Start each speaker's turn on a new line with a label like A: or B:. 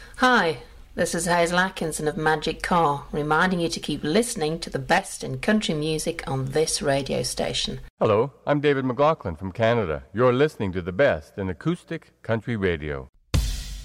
A: Hi, this is Hazel Atkinson of Magic Car, reminding you to keep listening to the best in country music on this radio station.
B: Hello, I'm David McLaughlin from Canada. You're listening to the best in acoustic country radio.